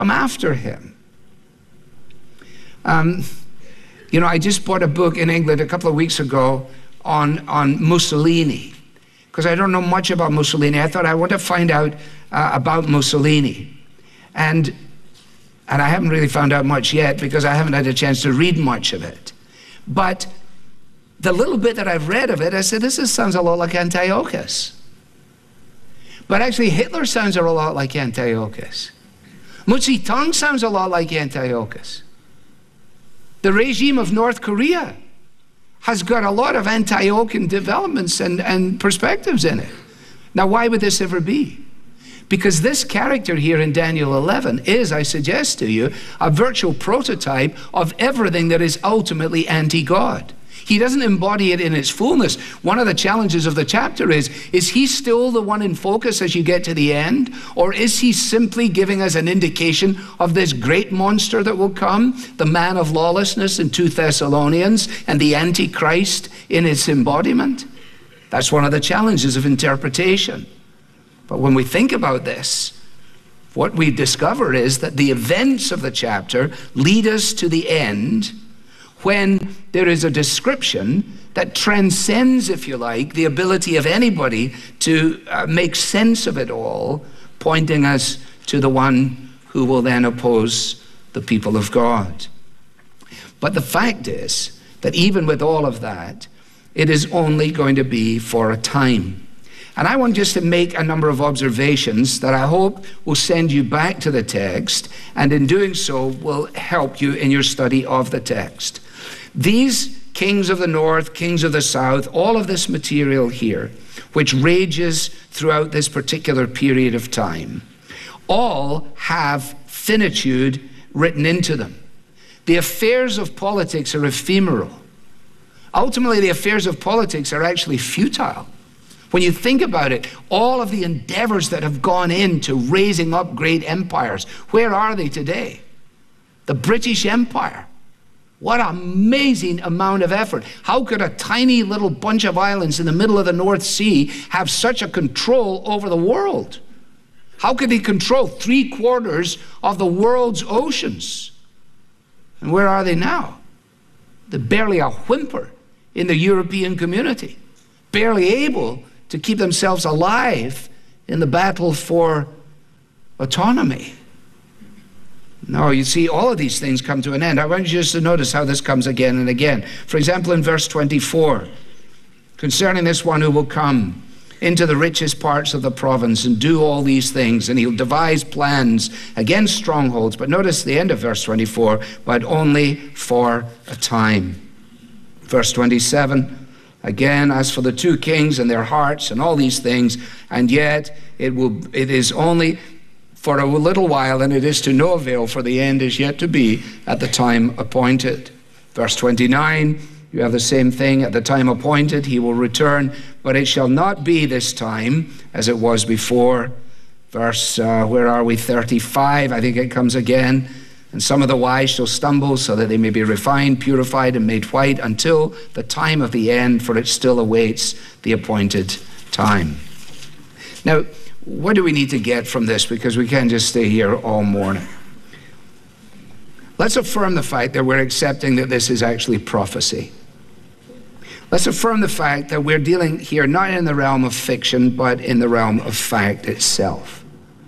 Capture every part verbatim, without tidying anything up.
after him. Um, you know, I just bought a book in England a couple of weeks ago on, on Mussolini, because I don't know much about Mussolini. I thought I want to find out uh, about Mussolini. And, and I haven't really found out much yet because I haven't had a chance to read much of it. But the little bit that I've read of it, I said, this is, sounds a lot like Antiochus. But actually, Hitler sounds a lot like Antiochus. Mao Zedong sounds a lot like Antiochus. The regime of North Korea has got a lot of Antiochian developments and, and perspectives in it. Now, why would this ever be? Because this character here in Daniel eleven is, I suggest to you, a virtual prototype of everything that is ultimately anti-God. He doesn't embody it in its fullness. One of the challenges of the chapter is, is he still the one in focus as you get to the end? Or is he simply giving us an indication of this great monster that will come, the man of lawlessness in two Thessalonians, and the Antichrist in its embodiment? That's one of the challenges of interpretation. But when we think about this, what we discover is that the events of the chapter lead us to the end, when there is a description that transcends, if you like, the ability of anybody to uh, make sense of it all, pointing us to the one who will then oppose the people of God. But the fact is that even with all of that, it is only going to be for a time. And I want just to make a number of observations that I hope will send you back to the text, and in doing so will help you in your study of the text. These kings of the north, kings of the south, all of this material here, which rages throughout this particular period of time, all have finitude written into them. The affairs of politics are ephemeral. Ultimately, the affairs of politics are actually futile. When you think about it, all of the endeavors that have gone into raising up great empires, where are they today? The British Empire. What amazing amount of effort. How could a tiny little bunch of islands in the middle of the North Sea have such a control over the world? How could they control three quarters of the world's oceans? And where are they now? They're barely a whimper in the European community, barely able to keep themselves alive in the battle for autonomy. No, you see, all of these things come to an end. I want you just to notice how this comes again and again. For example, in verse twenty-four, concerning this one who will come into the richest parts of the province and do all these things, and he'll devise plans against strongholds. But notice the end of verse twenty-four, but only for a time. Verse twenty-seven, again, as for the two kings and their hearts and all these things, and yet it will, it is only for a little while, and it is to no avail, for the end is yet to be at the time appointed. Verse twenty-nine, you have the same thing. At the time appointed, he will return, but it shall not be this time as it was before. Verse, uh, where are we, thirty-five, I think it comes again. And some of the wise shall stumble, so that they may be refined, purified, and made white until the time of the end, for it still awaits the appointed time. Now, what do we need to get from this? Because we can't just stay here all morning. Let's affirm the fact that we're accepting that this is actually prophecy. Let's affirm the fact that we're dealing here not in the realm of fiction, but in the realm of fact itself.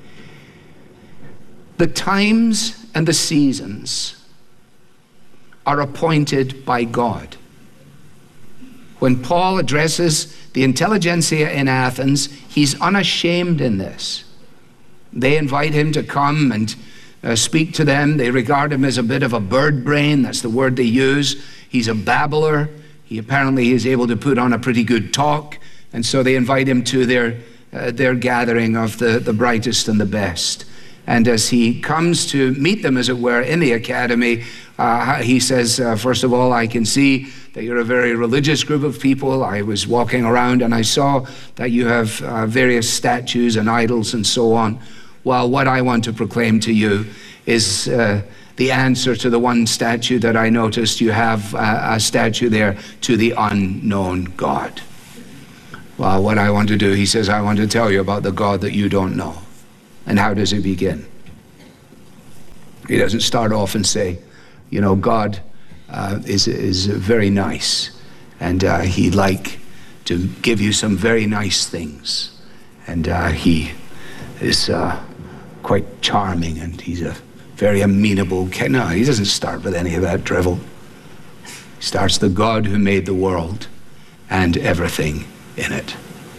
The times and the seasons are appointed by God. When Paul addresses the intelligentsia in Athens, he's unashamed in this. They invite him to come and uh, speak to them. They regard him as a bit of a bird brain. That's the word they use. He's a babbler. He apparently is able to put on a pretty good talk. And so they invite him to their, uh, their gathering of the, the brightest and the best. And as he comes to meet them, as it were, in the academy, uh, he says, uh, first of all, I can see that you're a very religious group of people. I was walking around and I saw that you have uh, various statues and idols and so on. Well, what I want to proclaim to you is uh, the answer to the one statue that I noticed. You have uh, a statue there to the unknown God. Well, what I want to do, he says, I want to tell you about the God that you don't know. And how does he begin? He doesn't start off and say, you know, God uh, is, is very nice, and uh, he'd like to give you some very nice things. And uh, he is uh, quite charming, and he's a very amenable king. No, he doesn't start with any of that drivel. He starts, the God who made the world and everything in it.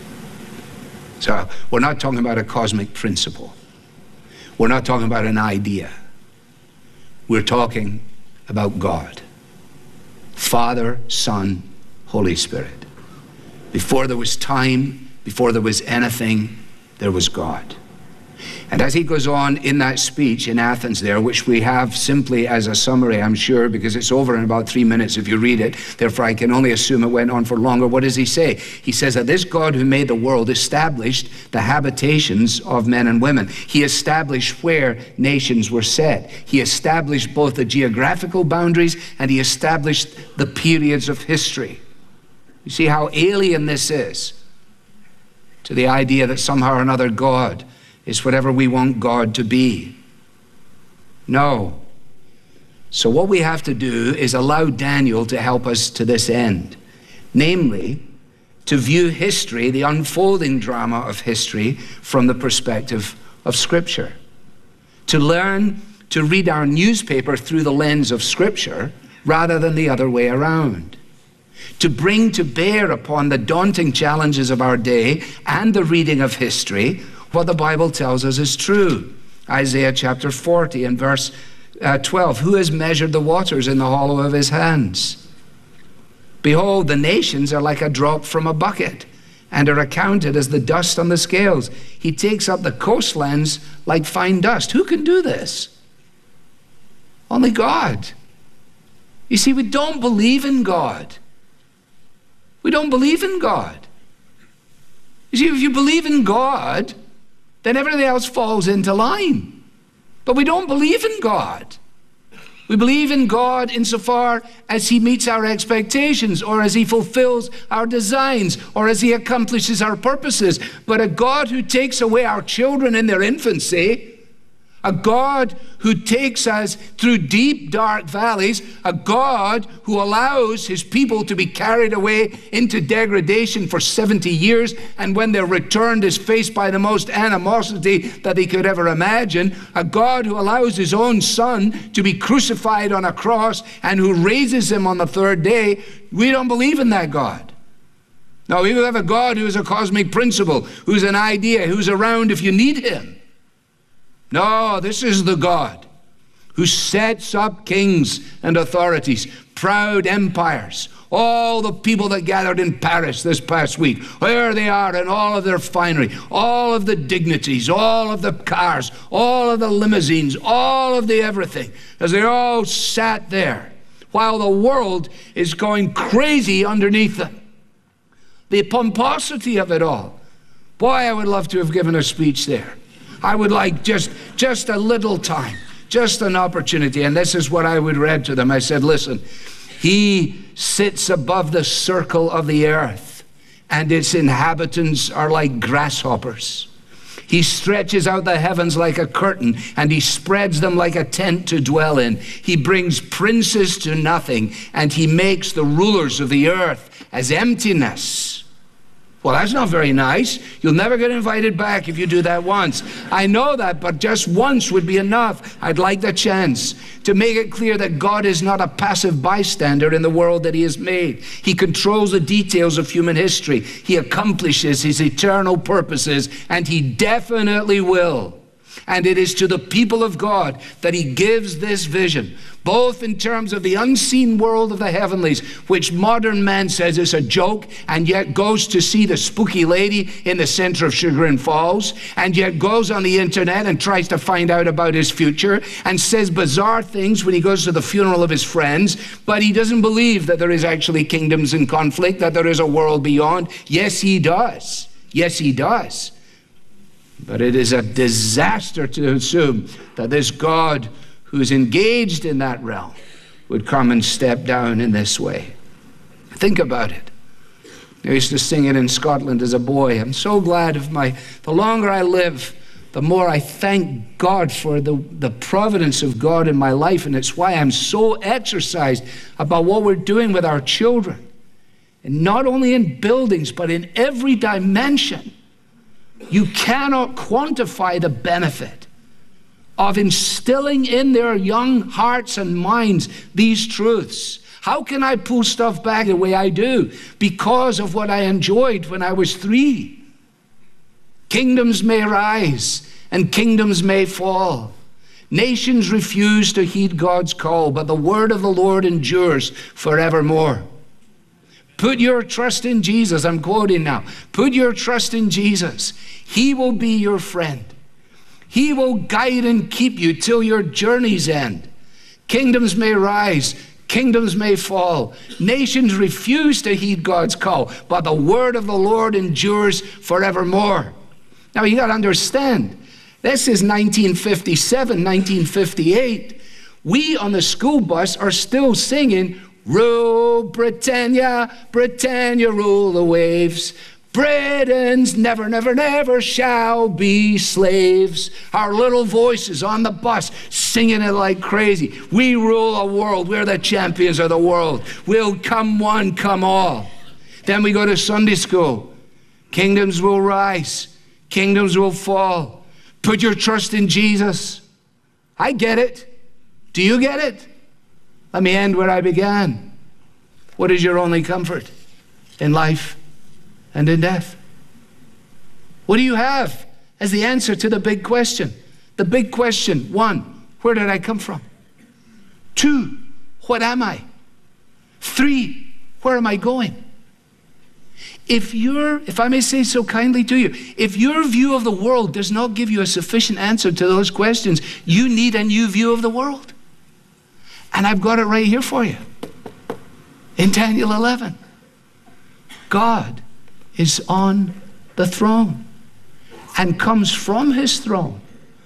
So we're not talking about a cosmic principle. We're not talking about an idea. We're talking about God. Father, Son, Holy Spirit. Before there was time, before there was anything, there was God. And as he goes on in that speech in Athens there, which we have simply as a summary, I'm sure, because it's over in about three minutes if you read it, therefore I can only assume it went on for longer. What does he say? He says that this God who made the world established the habitations of men and women. He established where nations were set. He established both the geographical boundaries and he established the periods of history. You see how alien this is to the idea that somehow or another God is whatever we want God to be. No. So what we have to do is allow Daniel to help us to this end. Namely, to view history, the unfolding drama of history, from the perspective of Scripture. To learn to read our newspaper through the lens of Scripture rather than the other way around. To bring to bear upon the daunting challenges of our day and the reading of history what the Bible tells us is true. Isaiah chapter forty and verse uh, twelve. Who has measured the waters in the hollow of his hands? Behold, the nations are like a drop from a bucket and are accounted as the dust on the scales. He takes up the coastlands like fine dust. Who can do this? Only God. You see, we don't believe in God. We don't believe in God. You see, if you believe in God, then everything else falls into line. But we don't believe in God. We believe in God insofar as he meets our expectations, or as he fulfills our designs, or as he accomplishes our purposes. But a God who takes away our children in their infancy, a God who takes us through deep, dark valleys, a God who allows his people to be carried away into degradation for seventy years, and when they're returned is faced by the most animosity that he could ever imagine, a God who allows his own son to be crucified on a cross and who raises him on the third day. We don't believe in that God. No, we have a God who is a cosmic principle, who's an idea, who's around if you need him. No, this is the God who sets up kings and authorities, proud empires. All the people that gathered in Paris this past week, there they are in all of their finery, all of the dignities, all of the cars, all of the limousines, all of the everything, as they all sat there while the world is going crazy underneath them. The pomposity of it all. Boy, I would love to have given a speech there. I would like just, just a little time, just an opportunity. And this is what I would read to them. I said, listen, he sits above the circle of the earth, and its inhabitants are like grasshoppers. He stretches out the heavens like a curtain, and he spreads them like a tent to dwell in. He brings princes to nothing, and he makes the rulers of the earth as emptiness. Well, that's not very nice. You'll never get invited back if you do that once. I know that, but just once would be enough. I'd like the chance to make it clear that God is not a passive bystander in the world that he has made. He controls the details of human history. He accomplishes his eternal purposes, and he definitely will. And it is to the people of God that he gives this vision, both in terms of the unseen world of the heavenlies, which modern man says is a joke, and yet goes to see the spooky lady in the center of Chagrin Falls, and yet goes on the internet and tries to find out about his future, and says bizarre things when he goes to the funeral of his friends, but he doesn't believe that there is actually kingdoms in conflict, that there is a world beyond. Yes, he does. Yes, he does. But it is a disaster to assume that this God who is engaged in that realm would come and step down in this way. Think about it. I used to sing it in Scotland as a boy. I'm so glad of my, the longer I live, the more I thank God for the, the providence of God in my life. And it's why I'm so exercised about what we're doing with our children. And not only in buildings, but in every dimension. You cannot quantify the benefit of instilling in their young hearts and minds these truths. How can I pull stuff back the way I do? Because of what I enjoyed when I was three. Kingdoms may rise and kingdoms may fall. Nations refuse to heed God's call, but the word of the Lord endures forevermore. Put your trust in Jesus. I'm quoting now. Put your trust in Jesus. He will be your friend. He will guide and keep you till your journey's end. Kingdoms may rise, kingdoms may fall. Nations refuse to heed God's call, but the word of the Lord endures forevermore. Now you got to understand, this is nineteen fifty-seven, nineteen fifty-eight. We on the school bus are still singing, "Rule Britannia, Britannia, rule the waves. Britons never, never, never shall be slaves." Our little voices on the bus singing it like crazy. We rule a world. We're the champions of the world. We'll come one, come all. Then we go to Sunday school. Kingdoms will rise. Kingdoms will fall. Put your trust in Jesus. I get it. Do you get it? Let me end where I began. What is your only comfort in life and in death? What do you have as the answer to the big question? The big question, one, where did I come from? Two, what am I? Three, where am I going? If you're, if I may say so kindly to you, if your view of the world does not give you a sufficient answer to those questions, you need a new view of the world. And I've got it right here for you. In Daniel eleven, God is on the throne and comes from his throne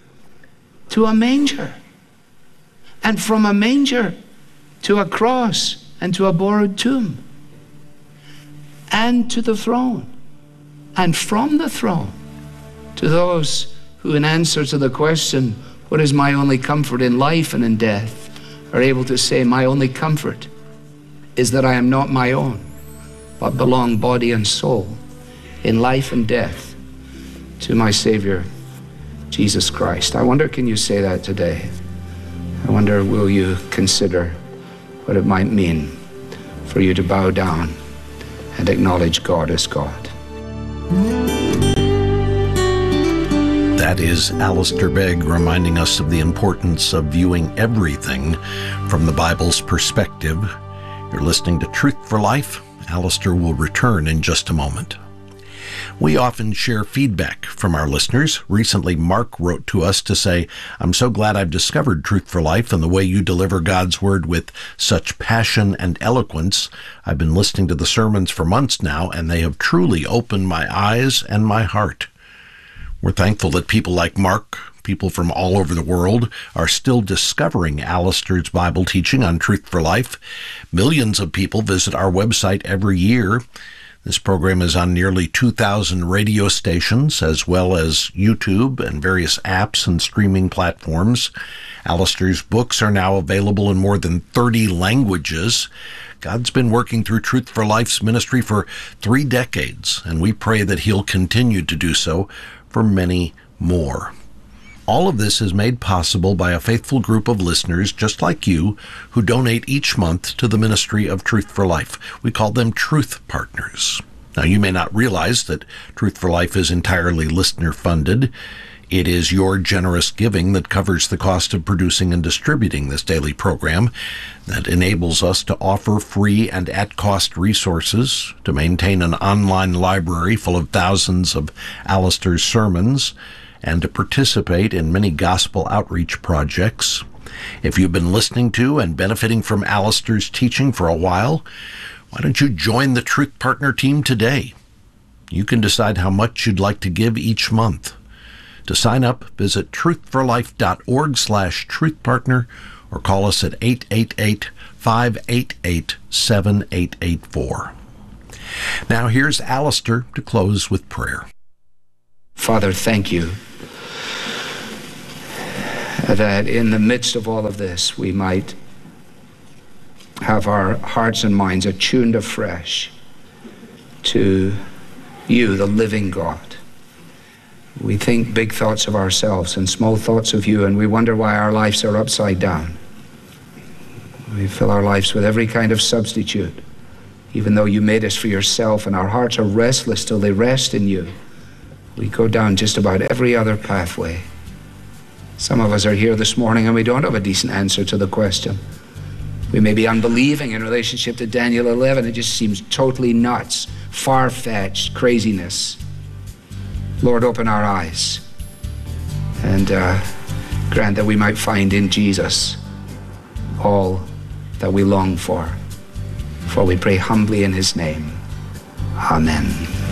to a manger, and from a manger to a cross and to a borrowed tomb, and to the throne, and from the throne to those who, in answer to the question, what is my only comfort in life and in death, are able to say, my only comfort is that I am not my own, but belong body and soul, in life and death, to my Savior, Jesus Christ. I wonder, can you say that today? I wonder, will you consider what it might mean for you to bow down and acknowledge God as God? That is Alistair Begg reminding us of the importance of viewing everything from the Bible's perspective. You're listening to Truth for Life. Alistair will return in just a moment. We often share feedback from our listeners. Recently, Mark wrote to us to say, "I'm so glad I've discovered Truth for Life and the way you deliver God's Word with such passion and eloquence. I've been listening to the sermons for months now, and they have truly opened my eyes and my heart." We're thankful that people like Mark, people from all over the world, are still discovering Alistair's Bible teaching on Truth for Life. Millions of people visit our website every year. This program is on nearly two thousand radio stations, as well as YouTube and various apps and streaming platforms. Alistair's books are now available in more than thirty languages. God's been working through Truth for Life's ministry for three decades, and we pray that he'll continue to do so for many more. All of this is made possible by a faithful group of listeners just like you who donate each month to the ministry of Truth for Life. We call them Truth Partners. Now, you may not realize that Truth for Life is entirely listener-funded. It is your generous giving that covers the cost of producing and distributing this daily program, that enables us to offer free and at-cost resources, to maintain an online library full of thousands of Alistair's sermons, and to participate in many gospel outreach projects. If you've been listening to and benefiting from Alistair's teaching for a while, why don't you join the Truth Partner team today? You can decide how much you'd like to give each month. To sign up, visit truthforlife.org slash truthpartner or call us at eight eight eight, five eight eight, seven eight eight four. Now here's Alistair to close with prayer. Father, thank you that in the midst of all of this, we might have our hearts and minds attuned afresh to you, the living God. We think big thoughts of ourselves and small thoughts of you, and we wonder why our lives are upside down. We fill our lives with every kind of substitute, even though you made us for yourself, and our hearts are restless till they rest in you. We go down just about every other pathway. Some of us are here this morning and we don't have a decent answer to the question. We may be unbelieving in relationship to Daniel eleven. It just seems totally nuts, far-fetched craziness. Lord, open our eyes and uh, grant that we might find in Jesus all that we long for. For we pray humbly in his name. Amen.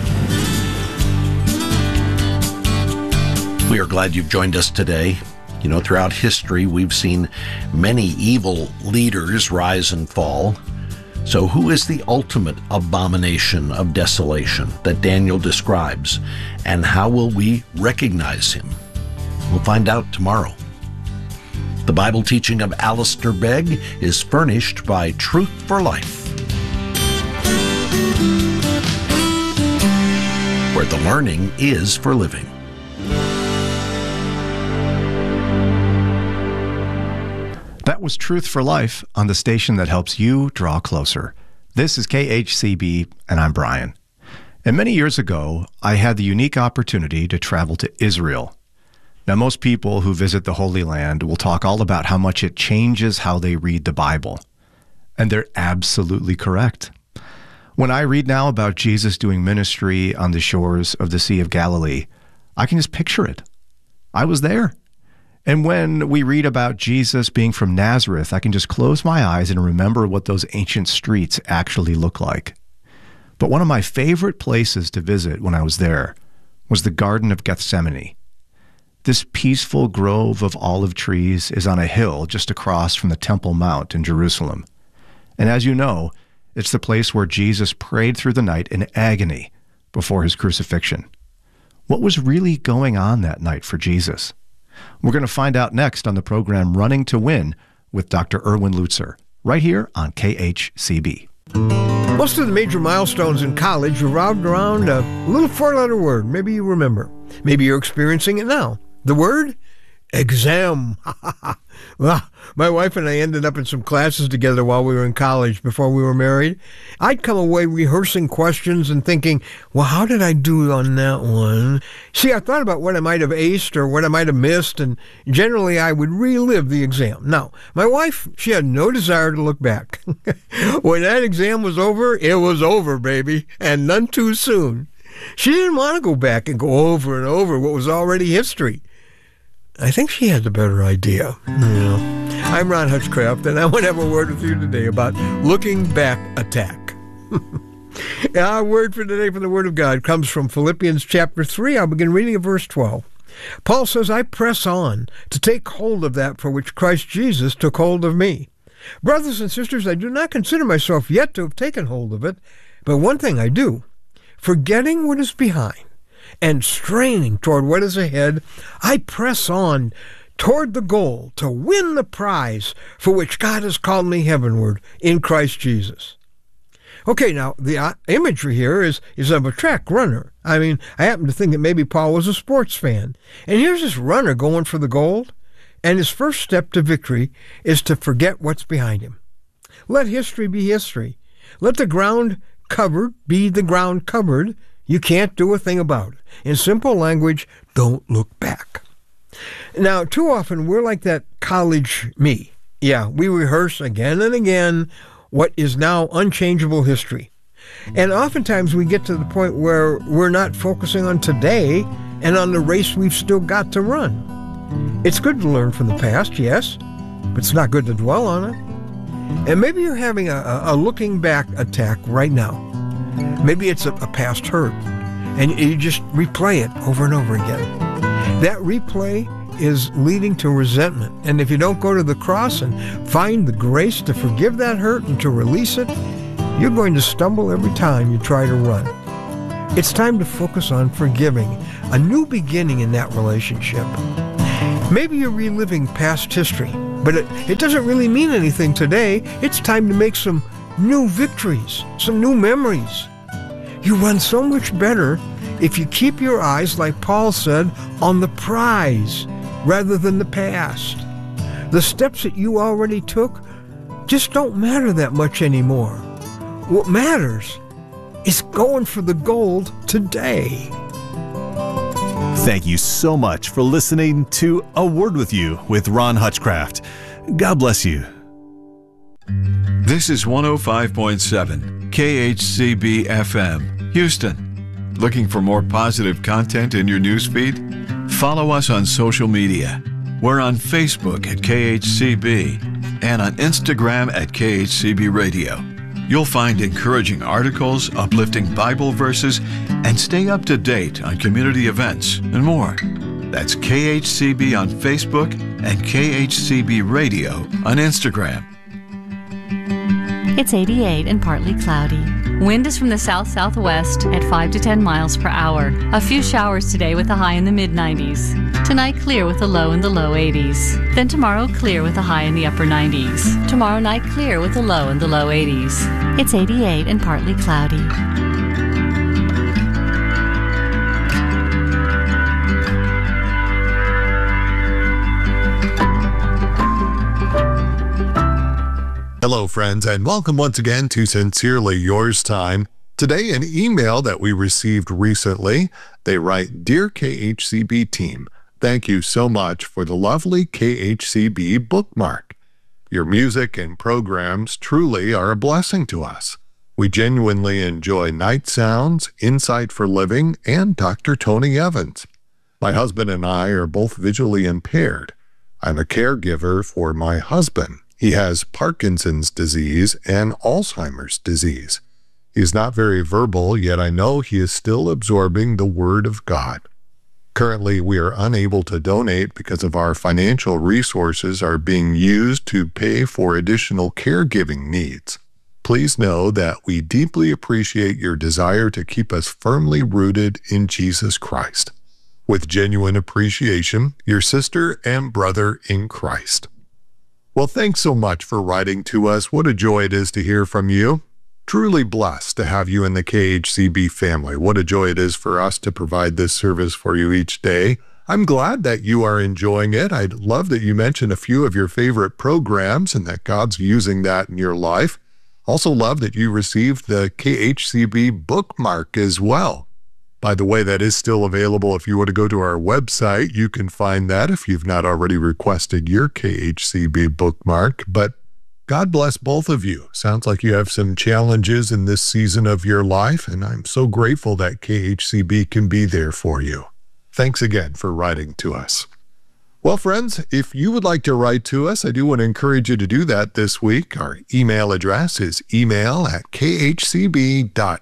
We are glad you've joined us today. You know, throughout history, we've seen many evil leaders rise and fall. So who is the ultimate abomination of desolation that Daniel describes, and how will we recognize him? We'll find out tomorrow. The Bible teaching of Alistair Begg is furnished by Truth for Life, where the learning is for living. That was Truth for Life on the station that helps you draw closer. This is K H C B, and I'm Brian. And many years ago, I had the unique opportunity to travel to Israel. Now, most people who visit the Holy Land will talk all about how much it changes how they read the Bible. And they're absolutely correct. When I read now about Jesus doing ministry on the shores of the Sea of Galilee, I can just picture it. I was there. And when we read about Jesus being from Nazareth, I can just close my eyes and remember what those ancient streets actually look like. But one of my favorite places to visit when I was there was the Garden of Gethsemane. This peaceful grove of olive trees is on a hill just across from the Temple Mount in Jerusalem. And as you know, it's the place where Jesus prayed through the night in agony before his crucifixion. What was really going on that night for Jesus? We're going to find out next on the program Running to Win with Doctor Erwin Lutzer, right here on K H C B. Most of the major milestones in college revolved around a little four-letter word. Maybe you remember. Maybe you're experiencing it now. The word? Exam. Well, my wife and I ended up in some classes together while we were in college before we were married. I'd come away rehearsing questions and thinking, well, how did I do on that one? See, I thought about what I might have aced or what I might have missed, and generally I would relive the exam. Now, my wife, she had no desire to look back. When that exam was over, it was over, baby, and none too soon. She didn't want to go back and go over and over what was already history. I think she had the better idea. You know. I'm Ron Hutchcraft, and I want to have a word with you today about looking back attack. Our word for today from the Word of God comes from Philippians chapter three. I'll begin reading at verse twelve. Paul says, I press on to take hold of that for which Christ Jesus took hold of me. Brothers and sisters, I do not consider myself yet to have taken hold of it, but one thing I do, forgetting what is behind and straining toward what is ahead, I press on toward the goal to win the prize for which God has called me heavenward in Christ Jesus. Okay, now, the uh, imagery here is, is of a track runner. I mean, I happen to think that maybe Paul was a sports fan. And here's this runner going for the gold, and his first step to victory is to forget what's behind him. Let history be history. Let the ground covered be the ground covered. You can't do a thing about it. In simple language, don't look back. Now, too often, we're like that college me. Yeah, we rehearse again and again what is now unchangeable history. And oftentimes we get to the point where we're not focusing on today and on the race we've still got to run. It's good to learn from the past, yes, but it's not good to dwell on it. And maybe you're having a, a looking back attack right now. Maybe it's a, a past hurt, and you just replay it over and over again. That replay is leading to resentment, and if you don't go to the cross and find the grace to forgive that hurt and to release it, you're going to stumble every time you try to run. It's time to focus on forgiving, a new beginning in that relationship. Maybe you're reliving past history, but it, it doesn't really mean anything today. It's time to make some new victories, some new memories. You run so much better if you keep your eyes, like Paul said, on the prize rather than the past. The steps that you already took just don't matter that much anymore. What matters is going for the gold today. Thank you so much for listening to A Word With You with Ron Hutchcraft. God bless you. This is one oh five point seven K H C B F M, Houston. Looking for more positive content in your newsfeed? Follow us on social media. We're on Facebook at K H C B and on Instagram at K H C B Radio. You'll find encouraging articles, uplifting Bible verses, and stay up to date on community events and more. That's K H C B on Facebook and K H C B Radio on Instagram. It's eighty-eight and partly cloudy. Wind is from the south-southwest at five to ten miles per hour. A few showers today with a high in the mid nineties. Tonight clear with a low in the low eighties. Then tomorrow clear with a high in the upper nineties. Tomorrow night clear with a low in the low eighties. It's eighty-eight and partly cloudy. Hello, friends, and welcome once again to Sincerely Yours Time. Today, an email that we received recently. They write, Dear K H C B team, thank you so much for the lovely K H C B bookmark. Your music and programs truly are a blessing to us. We genuinely enjoy Night Sounds, Insight for Living, and Doctor Tony Evans. My husband and I are both visually impaired. I'm a caregiver for my husband. He has Parkinson's disease and Alzheimer's disease. He is not very verbal, yet I know he is still absorbing the Word of God. Currently, we are unable to donate because of our financial resources are being used to pay for additional caregiving needs. Please know that we deeply appreciate your desire to keep us firmly rooted in Jesus Christ. With genuine appreciation, your sister and brother in Christ. Well, thanks so much for writing to us. What a joy it is to hear from you. Truly blessed to have you in the K H C B family. What a joy it is for us to provide this service for you each day. I'm glad that you are enjoying it. I'd love that you mention a few of your favorite programs and that God's using that in your life. Also love that you received the K H C B bookmark as well. By the way, that is still available. If you want to go to our website, you can find that if you've not already requested your K H C B bookmark. But God bless both of you. Sounds like you have some challenges in this season of your life, and I'm so grateful that K H C B can be there for you. Thanks again for writing to us. Well, friends, if you would like to write to us, I do want to encourage you to do that this week. Our email address is email at k h c b dot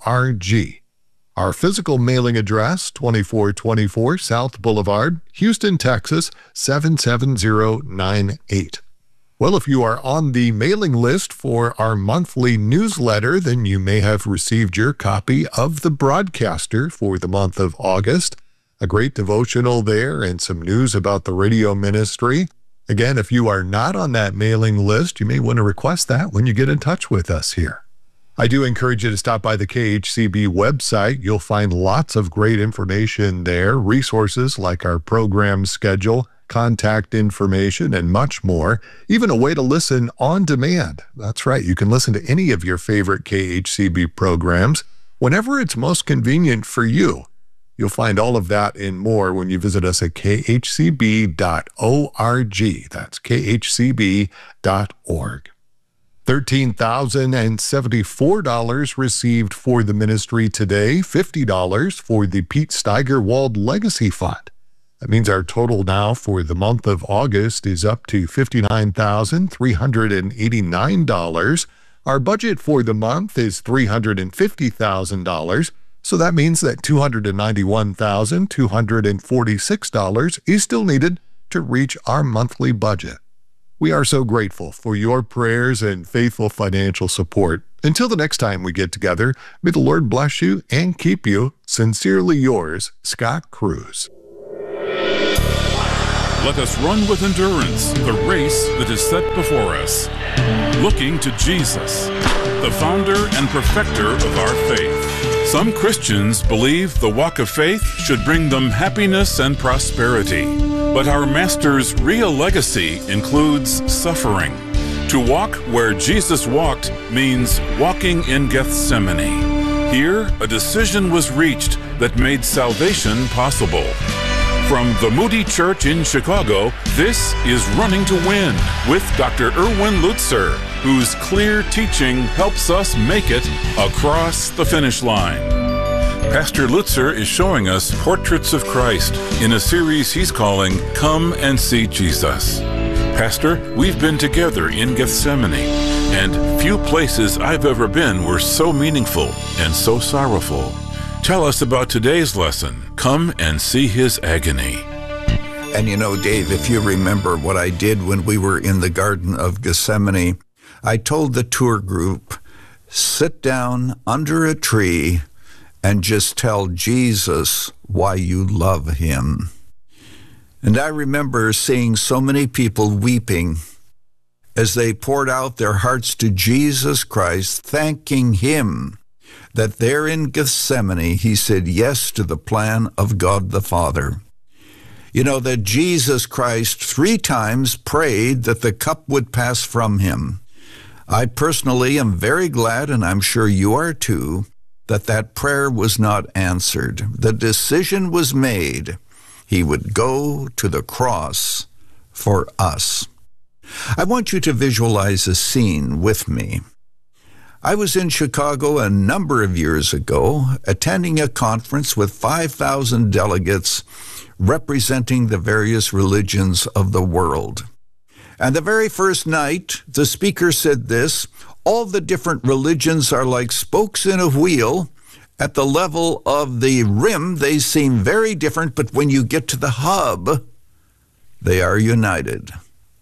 org. Our physical mailing address, twenty-four twenty-four South Boulevard, Houston, Texas, seven seven zero nine eight. Well, if you are on the mailing list for our monthly newsletter, then you may have received your copy of The Broadcaster for the month of August. A great devotional there and some news about the radio ministry. Again, if you are not on that mailing list, you may want to request that when you get in touch with us here. I do encourage you to stop by the K H C B website. You'll find lots of great information there, resources like our program schedule, contact information, and much more. Even a way to listen on demand. That's right, you can listen to any of your favorite K H C B programs whenever it's most convenient for you. You'll find all of that and more when you visit us at k h c b dot org. That's k h c b dot org. thirteen thousand seventy-four dollars received for the ministry today, fifty dollars for the Pete Steigerwald Legacy Fund. That means our total now for the month of August is up to fifty-nine thousand three hundred eighty-nine dollars. Our budget for the month is three hundred fifty thousand dollars, so that means that two hundred ninety-one thousand two hundred forty-six dollars is still needed to reach our monthly budget. We are so grateful for your prayers and faithful financial support. Until the next time we get together, may the Lord bless you and keep you. Sincerely yours, Scott Cruz. Let us run with endurance the race that is set before us, looking to Jesus, the founder and perfecter of our faith. Some Christians believe the walk of faith should bring them happiness and prosperity, but our Master's real legacy includes suffering. To walk where Jesus walked means walking in Gethsemane. Here, a decision was reached that made salvation possible. From the Moody Church in Chicago, this is Running to Win with Doctor Erwin Lutzer, whose clear teaching helps us make it across the finish line. Pastor Lutzer is showing us portraits of Christ in a series he's calling Come and See Jesus. Pastor, we've been together in Gethsemane, and few places I've ever been were so meaningful and so sorrowful. Tell us about today's lesson, Come and See His Agony. And you know, Dave, if you remember what I did when we were in the Garden of Gethsemane, I told the tour group, sit down under a tree and just tell Jesus why you love him. And I remember seeing so many people weeping as they poured out their hearts to Jesus Christ, thanking him that there in Gethsemane, he said yes to the plan of God the Father. You know, that Jesus Christ three times prayed that the cup would pass from him. I personally am very glad, and I'm sure you are too, that that prayer was not answered. The decision was made. He would go to the cross for us. I want you to visualize a scene with me. I was in Chicago a number of years ago, attending a conference with five thousand delegates representing the various religions of the world. And the very first night, the speaker said this, all the different religions are like spokes in a wheel. At the level of the rim, they seem very different, but when you get to the hub, they are united.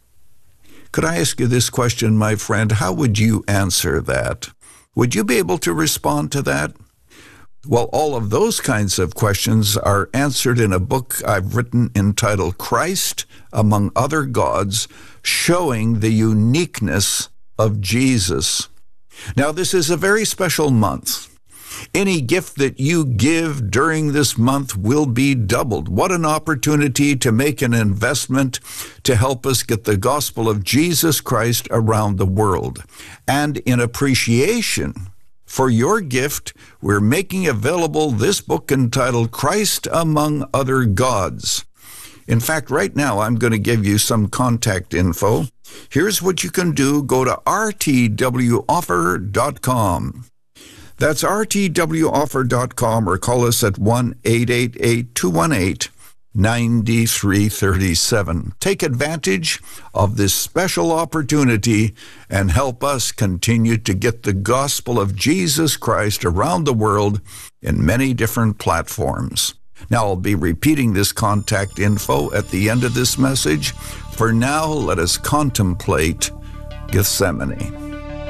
Could I ask you this question, my friend? How would you answer that? Would you be able to respond to that? Well, all of those kinds of questions are answered in a book I've written entitled Christ Among Other Gods, showing the uniqueness of Jesus. Now, this is a very special month. Any gift that you give during this month will be doubled. What an opportunity to make an investment to help us get the gospel of Jesus Christ around the world. And in appreciation for your gift, we're making available this book entitled Christ Among Other Gods. In fact, right now, I'm going to give you some contact info. Here's what you can do. Go to r t w offer dot com. That's r t w offer dot com, or call us at one eight eight eight, two one eight, nine three three seven. Take advantage of this special opportunity and help us continue to get the gospel of Jesus Christ around the world in many different platforms. Now, I'll be repeating this contact info at the end of this message. For now, let us contemplate Gethsemane.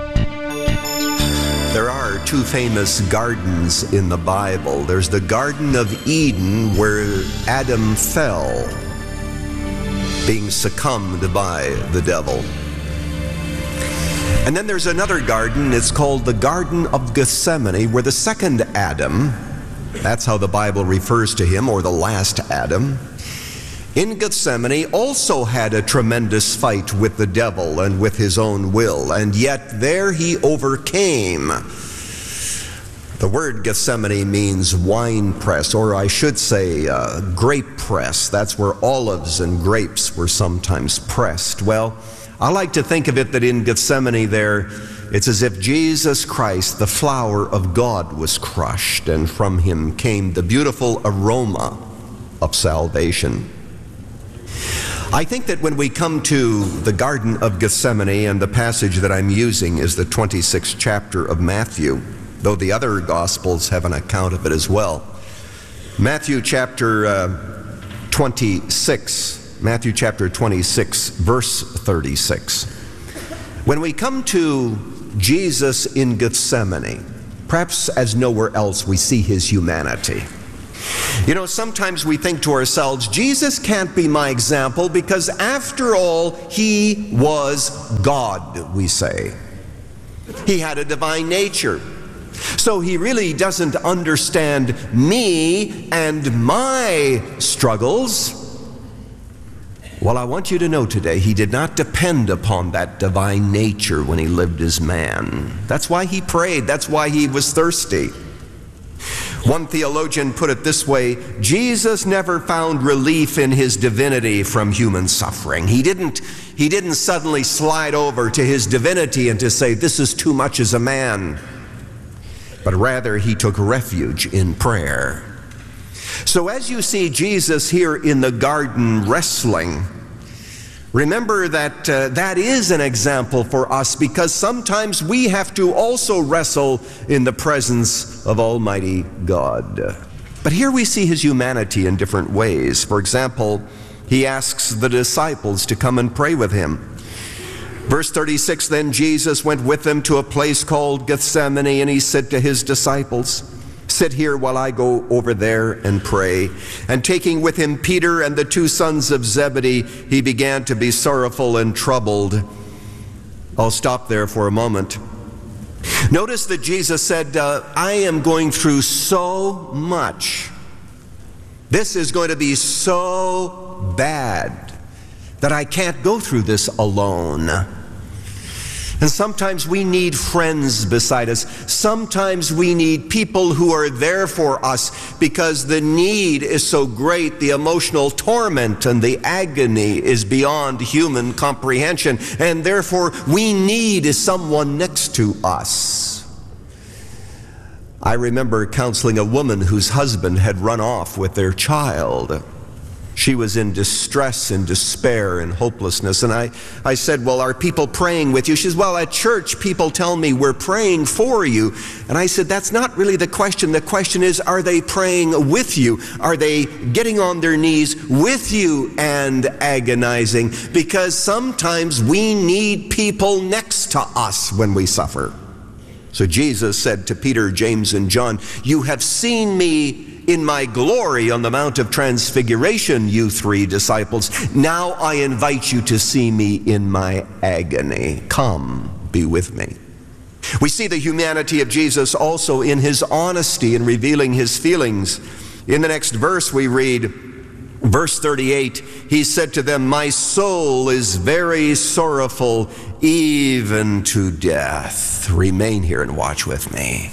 There are two famous gardens in the Bible. There's the Garden of Eden, where Adam fell, being succumbed by the devil. And then there's another garden, it's called the Garden of Gethsemane, where the second Adam, that's how the Bible refers to him, or the last Adam, in Gethsemane also had a tremendous fight with the devil and with his own will, and yet there he overcame. The word Gethsemane means wine press, or I should say uh, grape press. That's where olives and grapes were sometimes pressed. Well, I like to think of it that in Gethsemane there, it's as if Jesus Christ, the flower of God, was crushed, and from him came the beautiful aroma of salvation. I think that when we come to the Garden of Gethsemane, and the passage that I'm using is the twenty-sixth chapter of Matthew, though the other Gospels have an account of it as well. Matthew chapter uh, twenty-six, Matthew chapter twenty-six, verse thirty-six. When we come to Jesus in Gethsemane, perhaps as nowhere else we see his humanity. You know, sometimes we think to ourselves, Jesus can't be my example because after all, he was God, we say. He had a divine nature. So he really doesn't understand me and my struggles. Well, I want you to know today, he did not depend upon that divine nature when he lived as man. That's why he prayed. That's why he was thirsty. One theologian put it this way: Jesus never found relief in his divinity from human suffering. He didn't, he didn't suddenly slide over to his divinity and to say, this is too much as a man. But rather, he took refuge in prayer. So as you see Jesus here in the garden wrestling, remember that uh, that is an example for us, because sometimes we have to also wrestle in the presence of Almighty God. But here we see his humanity in different ways. For example, he asks the disciples to come and pray with him. Verse thirty-six, then Jesus went with them to a place called Gethsemane, and he said to his disciples, sit here while I go over there and pray. And taking with him Peter and the two sons of Zebedee, he began to be sorrowful and troubled. I'll stop there for a moment. Notice that Jesus said, uh, I am going through so much. This is going to be so bad that I can't go through this alone. And sometimes we need friends beside us. Sometimes we need people who are there for us because the need is so great, the emotional torment and the agony is beyond human comprehension, and therefore we need someone next to us. I remember counseling a woman whose husband had run off with their child. She was in distress and despair and hopelessness. And I, I said, well, are people praying with you? She says, well, at church, people tell me we're praying for you. And I said, that's not really the question. The question is, are they praying with you? Are they getting on their knees with you and agonizing? Because sometimes we need people next to us when we suffer. So Jesus said to Peter, James, and John, you have seen me in my glory on the Mount of Transfiguration, you three disciples. Now I invite you to see me in my agony. Come, be with me. We see the humanity of Jesus also in his honesty in revealing his feelings. In the next verse we read, verse thirty-eight, he said to them, my soul is very sorrowful, even to death. Remain here and watch with me.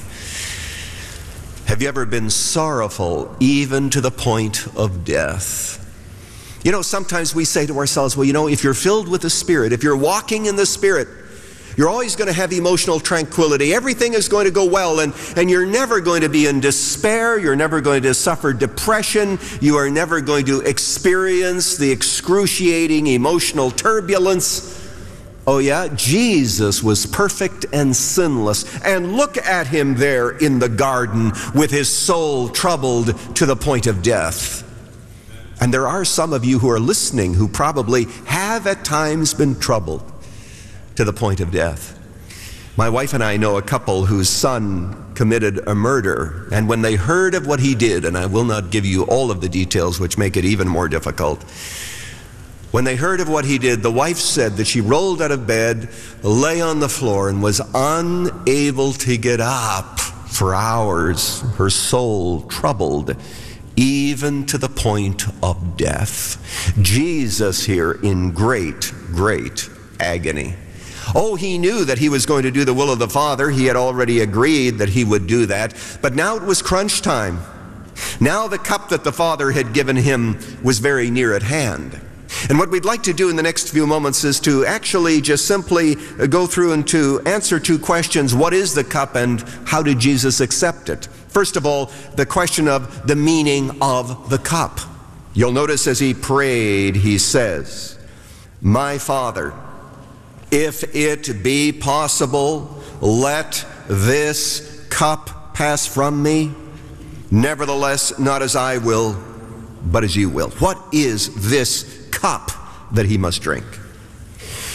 Have you ever been sorrowful even to the point of death? You know, sometimes we say to ourselves, well, you know, if you're filled with the Spirit, if you're walking in the Spirit, you're always going to have emotional tranquility. Everything is going to go well, and, and you're never going to be in despair. You're never going to suffer depression. You are never going to experience the excruciating emotional turbulence. Oh yeah, Jesus was perfect and sinless. And look at him there in the garden with his soul troubled to the point of death. And there are some of you who are listening who probably have at times been troubled to the point of death. My wife and I know a couple whose son committed a murder, and when they heard of what he did, and I will not give you all of the details which make it even more difficult, when they heard of what he did, the wife said that she rolled out of bed, lay on the floor, and was unable to get up for hours, her soul troubled, even to the point of death. Jesus here in great, great agony. Oh, he knew that he was going to do the will of the Father. He had already agreed that he would do that. But now it was crunch time. Now the cup that the Father had given him was very near at hand. And what we'd like to do in the next few moments is to actually just simply go through and to answer two questions. What is the cup and how did Jesus accept it? First of all, the question of the meaning of the cup. You'll notice as he prayed, he says, my Father, if it be possible, let this cup pass from me. Nevertheless, not as I will, but as you will. What is this cup that he must drink?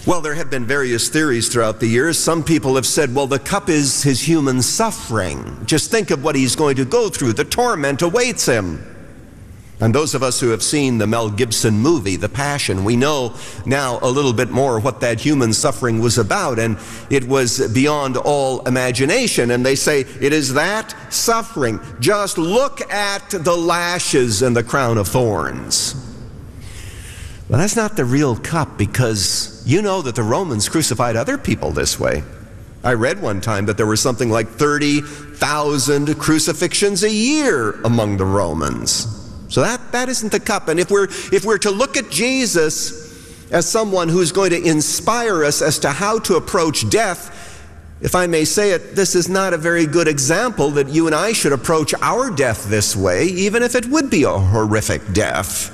Well, there have been various theories throughout the years. Some people have said, well, the cup is his human suffering. Just think of what he's going to go through. The torment awaits him. And those of us who have seen the Mel Gibson movie, The Passion, we know now a little bit more what that human suffering was about, and it was beyond all imagination. And they say it is that suffering. Just look at the lashes and the crown of thorns. Well, that's not the real cup, because you know that the Romans crucified other people this way. I read one time that there were something like thirty thousand crucifixions a year among the Romans. So that, that isn't the cup. And if we're, if we're to look at Jesus as someone who's going to inspire us as to how to approach death, if I may say it, this is not a very good example that you and I should approach our death this way, even if it would be a horrific death.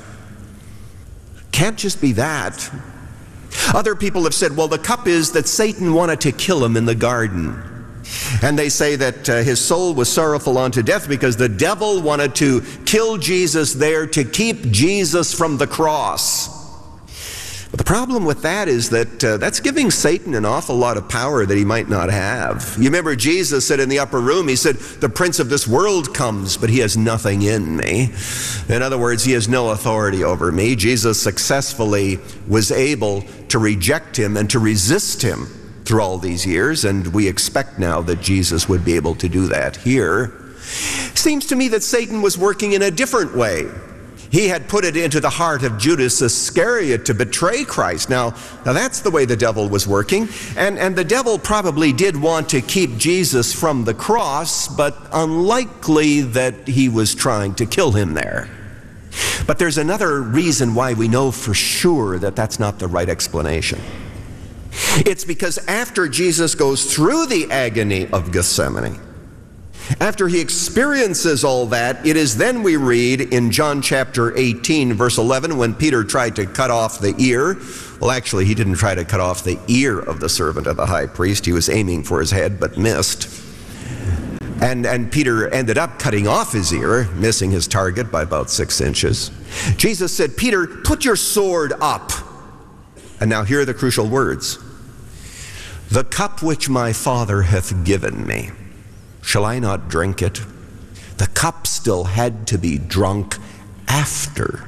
Can't just be that. Other people have said, well, the cup is that Satan wanted to kill him in the garden. And they say that uh, his soul was sorrowful unto death because the devil wanted to kill Jesus there to keep Jesus from the cross. But the problem with that is that uh, that's giving Satan an awful lot of power that he might not have. You remember Jesus said in the upper room, he said, the prince of this world comes, but he has nothing in me. In other words, he has no authority over me. Jesus successfully was able to reject him and to resist him through all these years, and we expect now that Jesus would be able to do that here. Seems to me that Satan was working in a different way. He had put it into the heart of Judas Iscariot to betray Christ. Now, now that's the way the devil was working, and, and the devil probably did want to keep Jesus from the cross, but unlikely that he was trying to kill him there. But there's another reason why we know for sure that that's not the right explanation. It's because after Jesus goes through the agony of Gethsemane, after he experiences all that, it is then we read in John chapter eighteen, verse eleven, when Peter tried to cut off the ear. Well, actually, he didn't try to cut off the ear of the servant of the high priest. He was aiming for his head, but missed. And, and Peter ended up cutting off his ear, missing his target by about six inches. Jesus said, Peter, put your sword up. And now here are the crucial words. The cup which my Father hath given me, shall I not drink it? The cup still had to be drunk after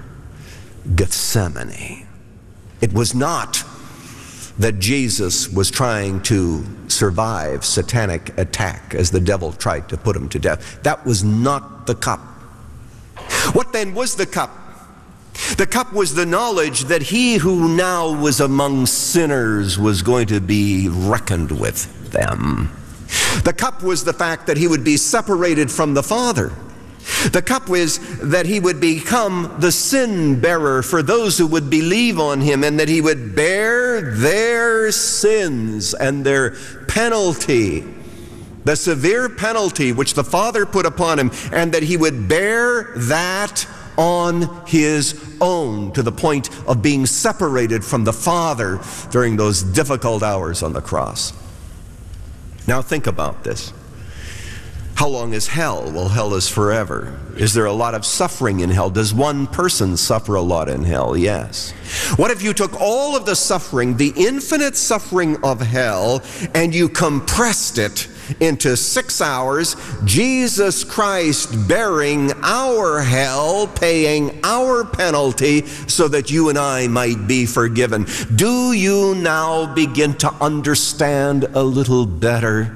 Gethsemane. It was not that Jesus was trying to survive satanic attack as the devil tried to put him to death. That was not the cup. What then was the cup? The cup was the knowledge that he who now was among sinners was going to be reckoned with them. The cup was the fact that he would be separated from the Father. The cup was that he would become the sin bearer for those who would believe on him, and that he would bear their sins and their penalty, the severe penalty which the Father put upon him, and that he would bear that on his own to the point of being separated from the Father during those difficult hours on the cross. Now think about this. How long is hell? Well, hell is forever. Is there a lot of suffering in hell? Does one person suffer a lot in hell? Yes. What if you took all of the suffering, the infinite suffering of hell, and you compressed it into six hours, Jesus Christ bearing our hell, paying our penalty so that you and I might be forgiven? Do you now begin to understand a little better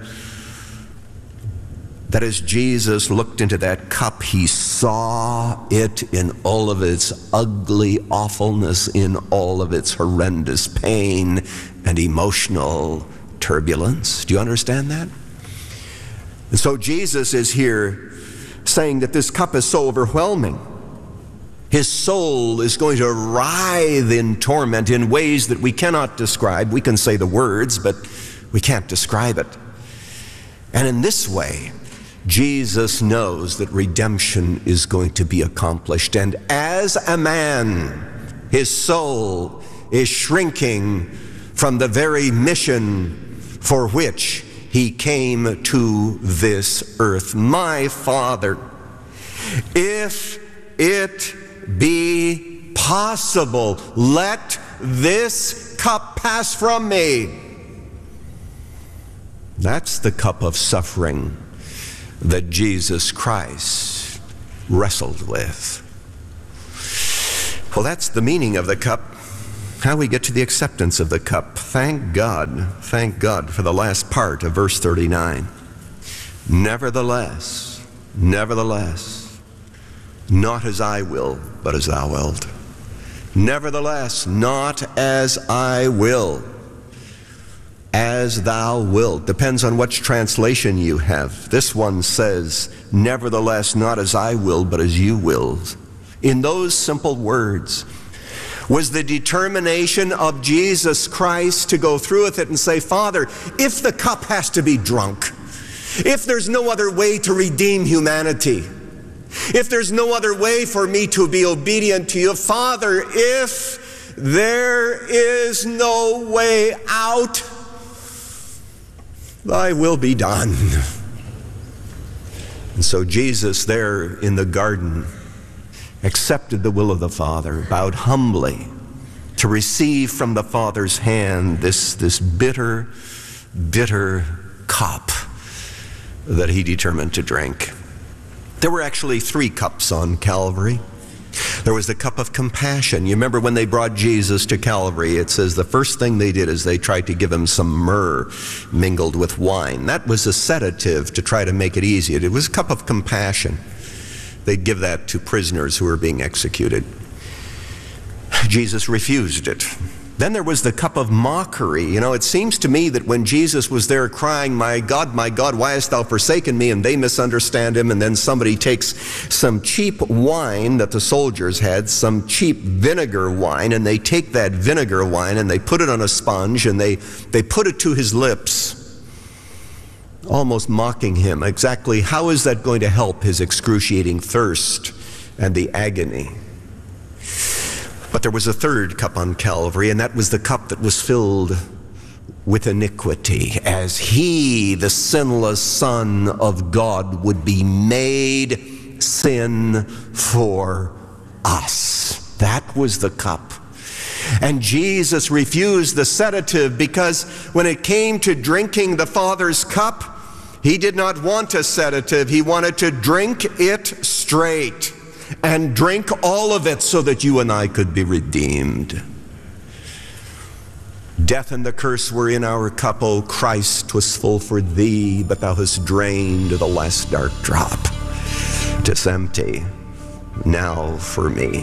that as Jesus looked into that cup, he saw it in all of its ugly awfulness, in all of its horrendous pain and emotional turbulence? Do you understand that? And so Jesus is here saying that this cup is so overwhelming. His soul is going to writhe in torment in ways that we cannot describe. We can say the words, but we can't describe it. And in this way, Jesus knows that redemption is going to be accomplished. And as a man, his soul is shrinking from the very mission for which he came to this earth. My Father, if it be possible, let this cup pass from me. That's the cup of suffering that Jesus Christ wrestled with. Well, that's the meaning of the cup. How we get to the acceptance of the cup. Thank God, thank God for the last part of verse thirty-nine. Nevertheless, nevertheless, not as I will, but as thou wilt. Nevertheless, not as I will, as thou wilt. Depends on which translation you have. This one says, nevertheless, not as I will, but as you will. In those simple words was the determination of Jesus Christ to go through with it and say, Father, if the cup has to be drunk, if there's no other way to redeem humanity, if there's no other way for me to be obedient to you, Father, if there is no way out, thy will be done. And so Jesus there in the garden accepted the will of the Father, bowed humbly to receive from the Father's hand this, this bitter, bitter cup that he determined to drink. There were actually three cups on Calvary. There was the cup of compassion. You remember when they brought Jesus to Calvary, it says the first thing they did is they tried to give him some myrrh mingled with wine. That was a sedative to try to make it easy. It was a cup of compassion. They'd give that to prisoners who were being executed. Jesus refused it. Then there was the cup of mockery. You know, it seems to me that when Jesus was there crying, my God, my God, why hast thou forsaken me? And they misunderstand him, and then somebody takes some cheap wine that the soldiers had, some cheap vinegar wine, and they take that vinegar wine and they put it on a sponge and they, they put it to his lips, almost mocking him. Exactly how is that going to help his excruciating thirst and the agony? But there was a third cup on Calvary, and that was the cup that was filled with iniquity, as he, the sinless Son of God, would be made sin for us. That was the cup. And Jesus refused the sedative because when it came to drinking the Father's cup, he did not want a sedative. He wanted to drink it straight and drink all of it so that you and I could be redeemed. Death and the curse were in our cup. O Christ, 'twas full for thee, but thou hast drained the last dark drop. 'Tis empty now for me.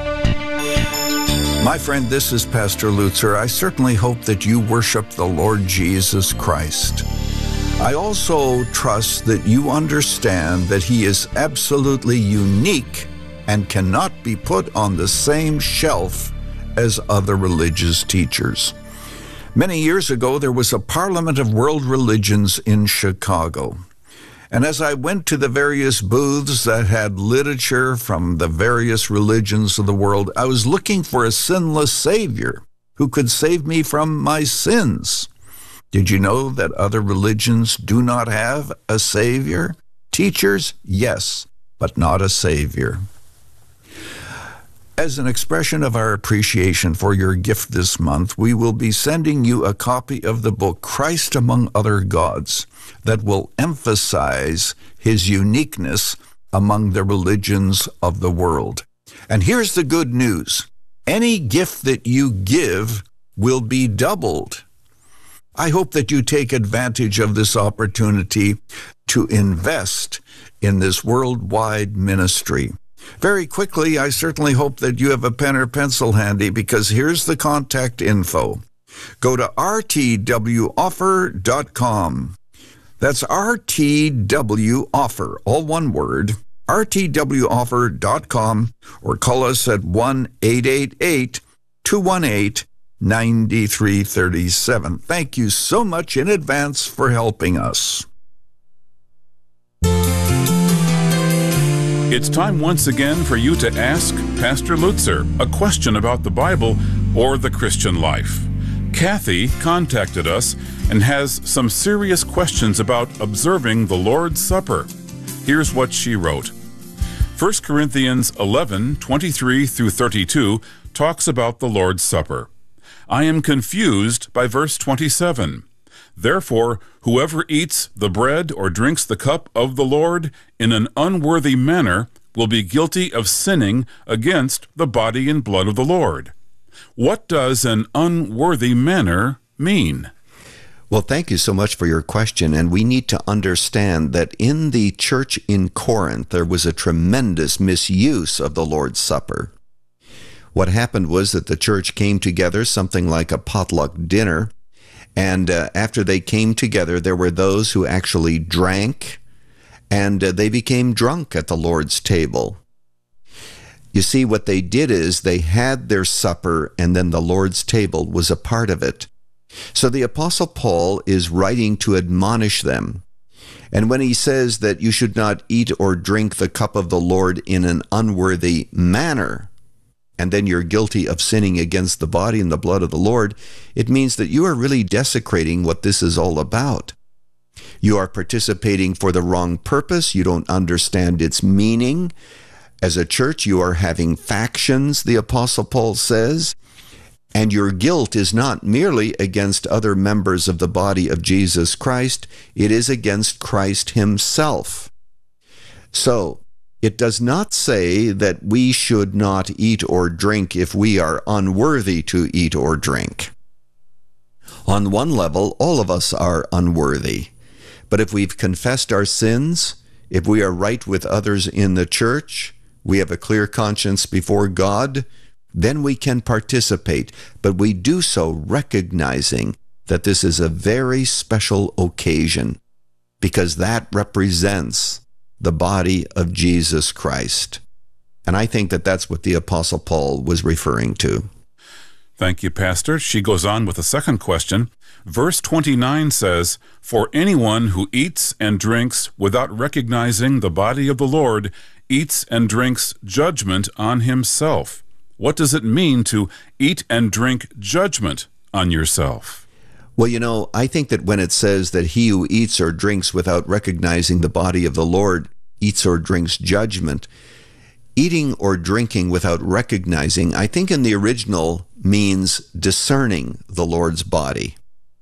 My friend, this is Pastor Lutzer. I certainly hope that you worship the Lord Jesus Christ. I also trust that you understand that he is absolutely unique and cannot be put on the same shelf as other religious teachers. Many years ago, there was a Parliament of World Religions in Chicago. And as I went to the various booths that had literature from the various religions of the world, I was looking for a sinless Savior who could save me from my sins. Did you know that other religions do not have a Savior? Teachers, yes, but not a Savior. As an expression of our appreciation for your gift this month, we will be sending you a copy of the book Christ Among Other Gods that will emphasize his uniqueness among the religions of the world. And here's the good news. Any gift that you give will be doubled. I hope that you take advantage of this opportunity to invest in this worldwide ministry. Very quickly, I certainly hope that you have a pen or pencil handy, because here's the contact info. Go to r t w offer dot com. That's R T W offer, all one word, r t w offer dot com, or call us at one eight eight eight, two one eight, nine three three seven. Thank you so much in advance for helping us. It's time once again for you to ask Pastor Lutzer a question about the Bible or the Christian life. Kathy contacted us and has some serious questions about observing the Lord's Supper. Here's what she wrote. First Corinthians eleven, twenty-three through thirty-two talks about the Lord's Supper. I am confused by verse twenty-seven. Therefore, whoever eats the bread or drinks the cup of the Lord in an unworthy manner will be guilty of sinning against the body and blood of the Lord. What does an unworthy manner mean? Well, thank you so much for your question. And we need to understand that in the church in Corinth, there was a tremendous misuse of the Lord's Supper. What happened was that the church came together, something like a potluck dinner, and uh, after they came together, there were those who actually drank, and uh, they became drunk at the Lord's table. You see, what they did is they had their supper, and then the Lord's table was a part of it. So the Apostle Paul is writing to admonish them. And when he says that you should not eat or drink the cup of the Lord in an unworthy manner, and then you're guilty of sinning against the body and the blood of the Lord, it means that you are really desecrating what this is all about. You are participating for the wrong purpose. You don't understand its meaning. As a church, you are having factions, the Apostle Paul says, and your guilt is not merely against other members of the body of Jesus Christ, it is against Christ himself. So, it does not say that we should not eat or drink if we are unworthy to eat or drink. On one level, all of us are unworthy. But if we've confessed our sins, if we are right with others in the church, we have a clear conscience before God, then we can participate. But we do so recognizing that this is a very special occasion, because that represents the body of Jesus Christ. And I think that that's what the Apostle Paul was referring to. Thank you, Pastor. She goes on with a second question. Verse twenty-nine says, "For anyone who eats and drinks without recognizing the body of the Lord eats and drinks judgment on himself." What does it mean to eat and drink judgment on yourself? Well, you know, I think that when it says that he who eats or drinks without recognizing the body of the Lord eats or drinks judgment, eating or drinking without recognizing, I think in the original means discerning the Lord's body.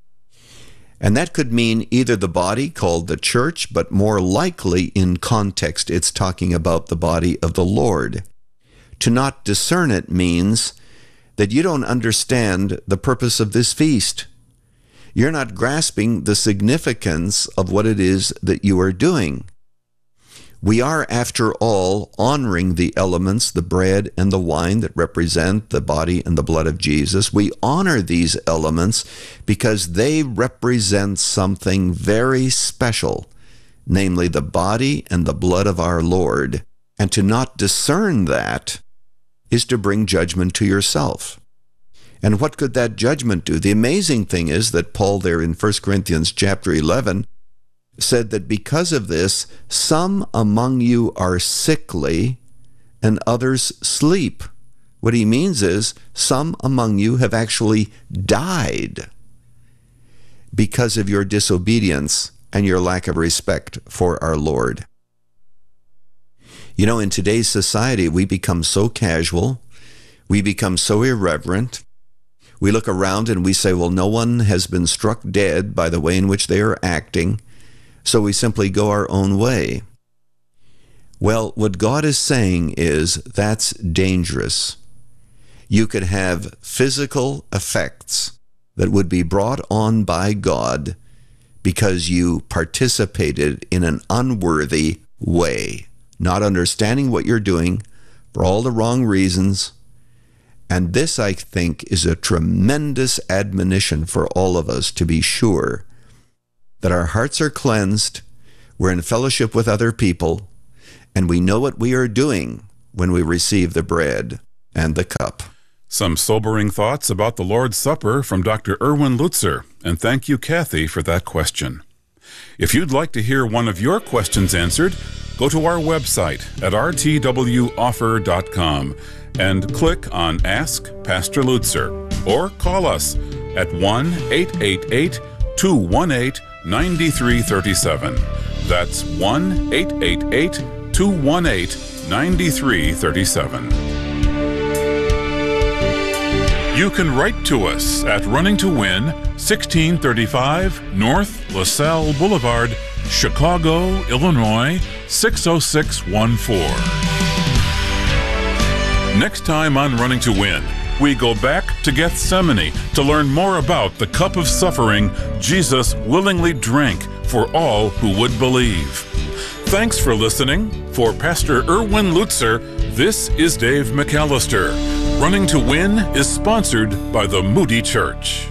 And that could mean either the body called the church, but more likely in context it's talking about the body of the Lord. To not discern it means that you don't understand the purpose of this feast. You're not grasping the significance of what it is that you are doing. We are, after all, honoring the elements, the bread and the wine that represent the body and the blood of Jesus. We honor these elements because they represent something very special, namely the body and the blood of our Lord. And to not discern that is to bring judgment to yourself. And what could that judgment do? The amazing thing is that Paul there in First Corinthians chapter eleven said that because of this, some among you are sickly and others sleep. What he means is some among you have actually died because of your disobedience and your lack of respect for our Lord. You know, in today's society, we become so casual, we become so irreverent. We look around and we say, well, no one has been struck dead by the way in which they are acting, so we simply go our own way. Well, what God is saying is that's dangerous. You could have physical effects that would be brought on by God because you participated in an unworthy way, not understanding what you're doing for all the wrong reasons. And this, I think, is a tremendous admonition for all of us to be sure that our hearts are cleansed, we're in fellowship with other people, and we know what we are doing when we receive the bread and the cup. Some sobering thoughts about the Lord's Supper from Doctor Erwin Lutzer, and thank you, Kathy, for that question. If you'd like to hear one of your questions answered, go to our website at r t w offer dot com and click on Ask Pastor Lutzer, or call us at one eight eight eight, two one eight, nine three three seven. That's one eight eight eight, two one eight, nine three three seven. You can write to us at Running to Win, sixteen thirty-five North LaSalle Boulevard, Chicago, Illinois, six oh six one four. Next time on Running to Win, we go back to Gethsemane to learn more about the cup of suffering Jesus willingly drank for all who would believe. Thanks for listening. For Pastor Erwin Lutzer, this is Dave McAllister. Running to Win is sponsored by the Moody Church.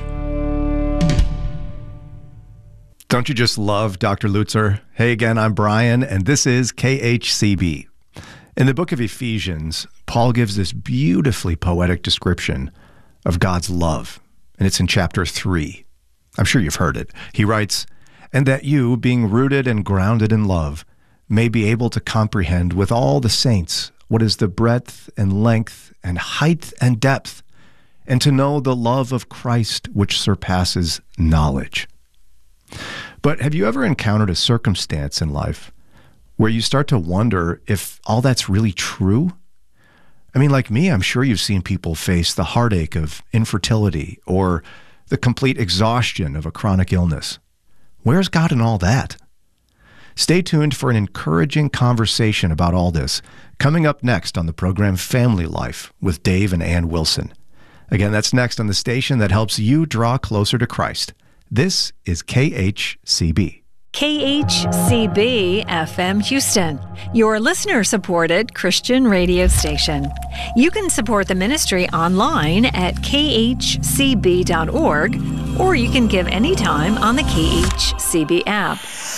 Don't you just love Doctor Lutzer? Hey again, I'm Brian, and this is K H C B. In the book of Ephesians, Paul gives this beautifully poetic description of God's love, and it's in chapter three. I'm sure you've heard it. He writes, "And that you, being rooted and grounded in love, may be able to comprehend with all the saints what is the breadth and length and height and depth, and to know the love of Christ which surpasses knowledge." But have you ever encountered a circumstance in life where you start to wonder if all that's really true? I mean, like me, I'm sure you've seen people face the heartache of infertility or the complete exhaustion of a chronic illness. Where's God in all that? Stay tuned for an encouraging conversation about all this coming up next on the program Family Life with Dave and Ann Wilson. Again, that's next on the station that helps you draw closer to Christ. This is K H C B. K H C B F M Houston, your listener-supported Christian radio station. You can support the ministry online at k h c b dot org, or you can give anytime on the K H C B app.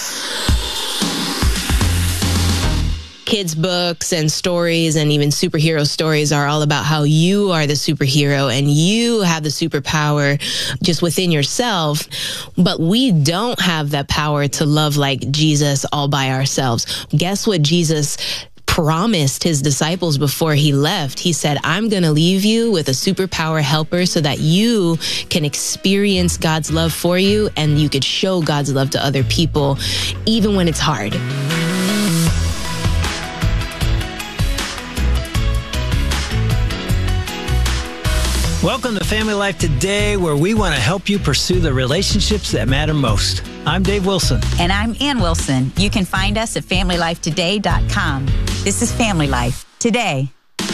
Kids' books and stories and even superhero stories are all about how you are the superhero and you have the superpower just within yourself. But we don't have that power to love like Jesus all by ourselves. Guess what Jesus promised his disciples before he left? He said, "I'm going to leave you with a superpower helper so that you can experience God's love for you and you could show God's love to other people, even when it's hard." Welcome to Family Life Today, where we want to help you pursue the relationships that matter most. I'm Dave Wilson. And I'm Ann Wilson. You can find us at family life today dot com. This is Family Life Today.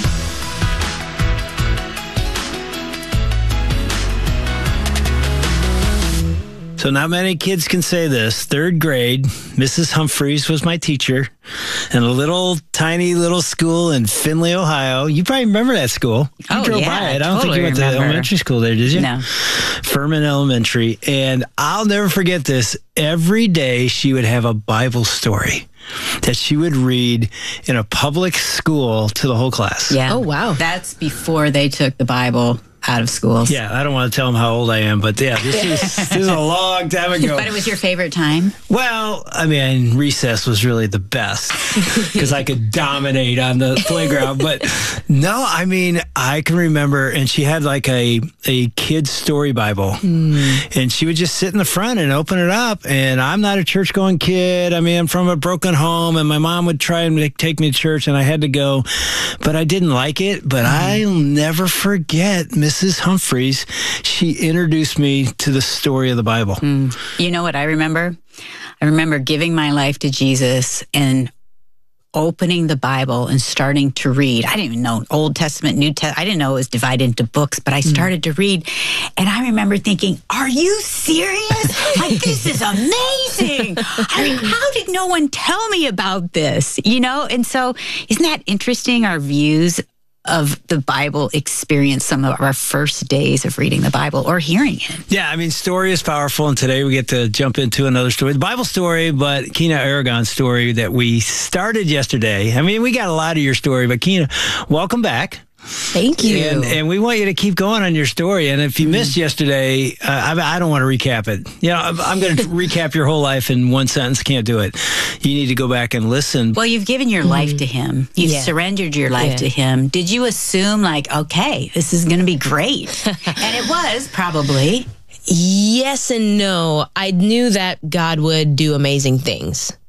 So not many kids can say this. Third grade, Missus Humphreys was my teacher in a little tiny little school in Findlay, Ohio. You probably remember that school. You oh, drove yeah, by it. I don't totally think you went remember. to elementary school there, did you? No. Furman Elementary. And I'll never forget this. Every day she would have a Bible story that she would read in a public school to the whole class. Yeah. Oh, wow. That's before they took the Bible out of schools. Yeah, I don't want to tell them how old I am, but yeah, this is this is a long time ago. But it was your favorite time? Well, I mean, recess was really the best because I could dominate on the playground. But no, I mean, I can remember, and she had like a a kid's story Bible, mm. and she would just sit in the front and open it up. And I'm not a church going kid. I mean, I'm from a broken home, and my mom would try and take me to church, and I had to go, but I didn't like it. But mm. I'll never forget Missus Humphreys. She introduced me to the story of the Bible. Mm. You know what I remember? I remember giving my life to Jesus and opening the Bible and starting to read. I didn't even know Old Testament, New Testament. I didn't know it was divided into books, but I started mm. to read. And I remember thinking, are you serious? Like, this is amazing. I mean, how did no one tell me about this? You know? And so isn't that interesting, our views of the Bible experience, some of our first days of reading the Bible or hearing it? Yeah, I mean, story is powerful, and today we get to jump into another story, the Bible story, but Kina Aragon's story that we started yesterday. I mean, we got a lot of your story, but Kina, welcome back. Thank you. And, and we want you to keep going on your story. And if you mm. missed yesterday, uh, I, I don't want to recap it. You know, I'm, I'm going to recap your whole life in one sentence. Can't do it. You need to go back and listen. Well, you've given your mm. life to him. You've yeah. surrendered your life yeah. to him. Did you assume, like, okay, this is going to be great? And it was, probably. Yes and no. I knew that God would do amazing things.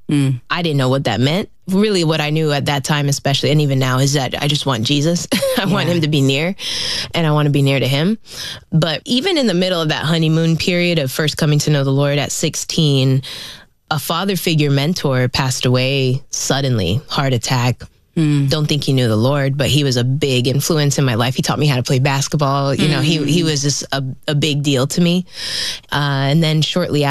Mm. I didn't know what that meant. Really, what I knew at that time, especially, and even now, is that I just want Jesus. I yeah. want him to be near, and I want to be near to him. But even in the middle of that honeymoon period of first coming to know the Lord at sixteen, a father figure mentor passed away suddenly, heart attack. Mm. Don't think he knew the Lord, but he was a big influence in my life. He taught me how to play basketball. You mm. know, he he was just a, a big deal to me. Uh, and then shortly